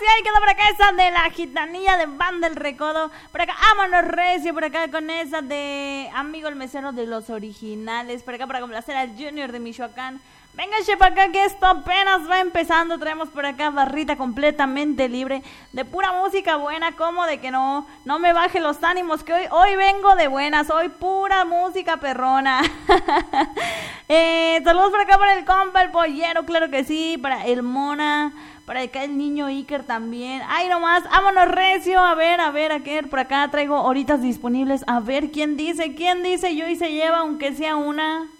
sí, ahí quedó por acá esa de la gitanilla de Banda El Recodo. Por acá, vámonos recio, por acá con esa de Amigo el Mesero de los Originales. Por acá para complacer al Junior de Michoacán. Vénganse para acá que esto apenas va empezando. Traemos por acá barrita completamente libre de pura música buena, como de que no me baje los ánimos, que hoy vengo de buenas, hoy pura música perrona. Saludos por acá para el compa, el pollero, claro que sí, para el Mona, para acá el niño Iker también. Ay, nomás, vámonos recio, a ver, por acá traigo horitas disponibles, a ver quién dice, yo y se lleva, aunque sea una.